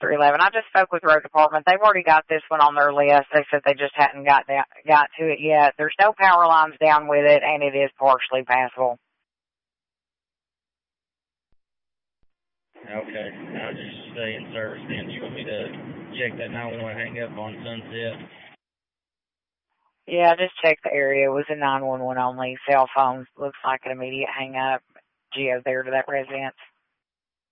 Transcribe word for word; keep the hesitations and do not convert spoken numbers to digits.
three eleven. I just spoke with road department. They've already got this one on their list. They said they just hadn't got down, got to it yet. There's no power lines down with it, and it is partially passable. Okay, I'll just stay in service then. Do you want me to check that nine one one hang up on Sunset? Yeah, just check the area. It was a nine one one only. Cell phones looks like an immediate hang up. Geo there to that residence.